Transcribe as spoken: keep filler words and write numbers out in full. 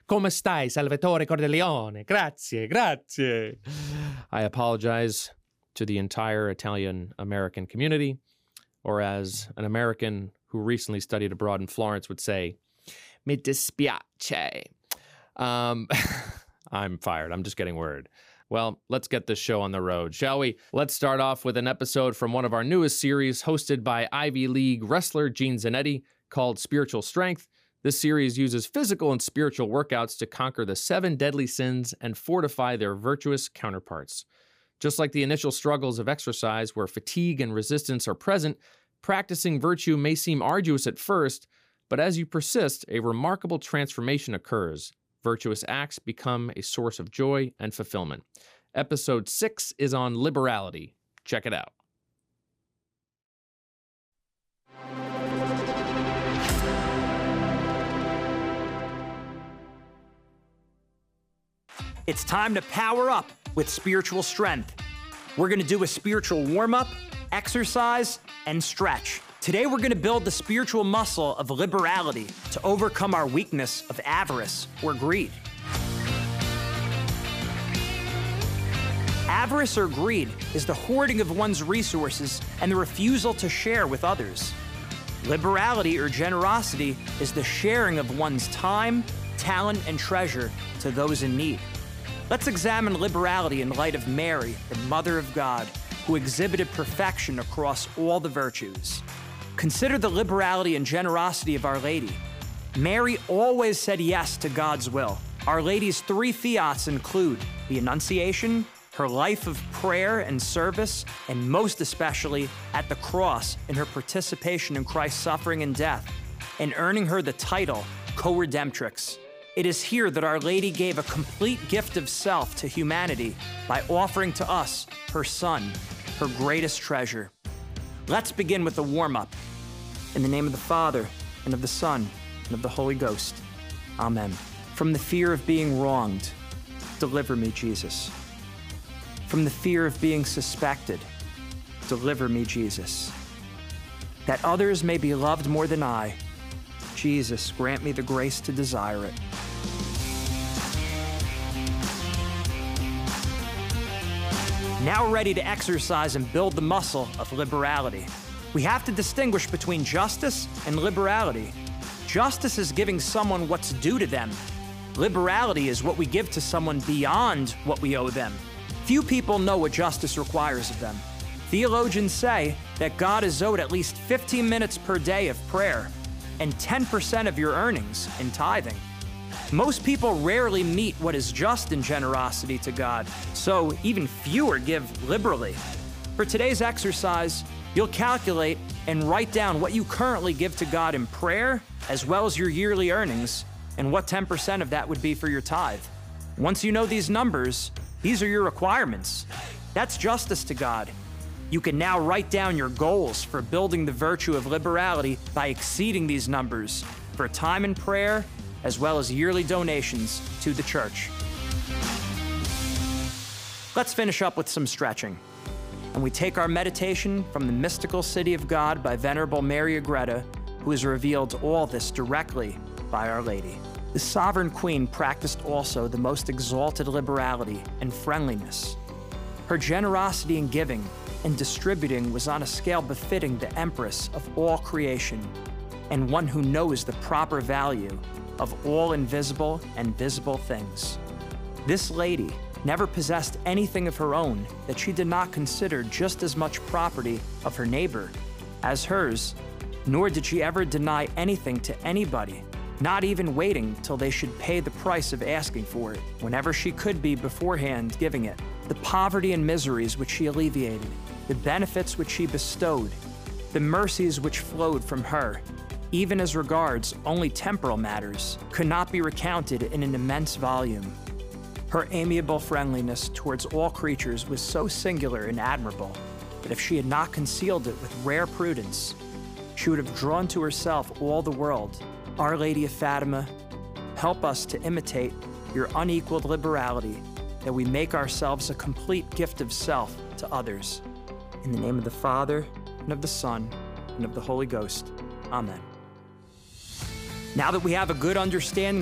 Come stai, Salvatore Cordileone? Grazie, grazie. I apologize to the entire Italian-American community, or as an American who recently studied abroad in Florence would say, mi dispiace. Um, I'm fired. I'm just getting word. Well, let's get this show on the road, shall we? Let's start off with an episode from one of our newest series hosted by Ivy League wrestler Gene Zanetti called Spiritual Strength. This series uses physical and spiritual workouts to conquer the seven deadly sins and fortify their virtuous counterparts. Just like the initial struggles of exercise where fatigue and resistance are present, practicing virtue may seem arduous at first, but as you persist, a remarkable transformation occurs. Virtuous acts become a source of joy and fulfillment. Episode six is on liberality. Check it out. It's time to power up with spiritual strength. We're gonna do a spiritual warm-up, exercise, and stretch. Today, we're gonna build the spiritual muscle of liberality to overcome our weakness of avarice or greed. Avarice or greed is the hoarding of one's resources and the refusal to share with others. Liberality or generosity is the sharing of one's time, talent, and treasure to those in need. Let's examine liberality in light of Mary, the Mother of God, who exhibited perfection across all the virtues. Consider the liberality and generosity of Our Lady. Mary always said yes to God's will. Our Lady's three fiats include the Annunciation, her life of prayer and service, and most especially at the cross in her participation in Christ's suffering and death, and earning her the title Co-Redemptrix. It is here that Our Lady gave a complete gift of self to humanity by offering to us her Son, her greatest treasure. Let's begin with a warm-up. In the name of the Father, and of the Son, and of the Holy Ghost. Amen. From the fear of being wronged, deliver me, Jesus. From the fear of being suspected, deliver me, Jesus. That others may be loved more than I, Jesus, grant me the grace to desire it. Now ready to exercise and build the muscle of liberality. We have to distinguish between justice and liberality. Justice is giving someone what's due to them. Liberality is what we give to someone beyond what we owe them. Few people know what justice requires of them. Theologians say that God is owed at least fifteen minutes per day of prayer and ten percent of your earnings in tithing. Most people rarely meet what is just in generosity to God, so even fewer give liberally. For today's exercise, you'll calculate and write down what you currently give to God in prayer, as well as your yearly earnings, and what ten percent of that would be for your tithe. Once you know these numbers, these are your requirements. That's justice to God. You can now write down your goals for building the virtue of liberality by exceeding these numbers for time in prayer, as well as yearly donations to the church. Let's finish up with some stretching. And we take our meditation from the mystical city of God by Venerable Mary Agreda, who has revealed all this directly by Our Lady. The Sovereign Queen practiced also the most exalted liberality and friendliness. Her generosity in giving and distributing was on a scale befitting the Empress of all creation, and one who knows the proper value of all invisible and visible things. This lady never possessed anything of her own that she did not consider just as much property of her neighbor as hers, nor did she ever deny anything to anybody, not even waiting till they should pay the price of asking for it, whenever she could be beforehand giving it. The poverty and miseries which she alleviated, the benefits which she bestowed, the mercies which flowed from her, even as regards only temporal matters, could not be recounted in an immense volume. Her amiable friendliness towards all creatures was so singular and admirable that if she had not concealed it with rare prudence, she would have drawn to herself all the world. Our Lady of Fatima, help us to imitate your unequaled liberality, that we make ourselves a complete gift of self to others. In the name of the Father, and of the Son, and of the Holy Ghost. Amen. Now that we have a good understanding